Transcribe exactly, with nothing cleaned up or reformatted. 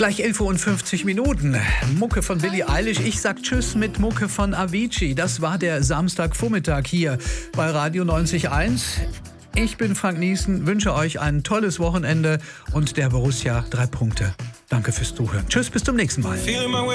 Gleich elf Uhr und fünfzig Minuten. Mucke von Billie Eilish. Ich sag Tschüss mit Mucke von Avicii. Das war der Samstagvormittag hier bei Radio neunzig Komma eins. Ich bin Frank Niesen, wünsche euch ein tolles Wochenende und der Borussia drei Punkte. Danke fürs Zuhören. Tschüss, bis zum nächsten Mal.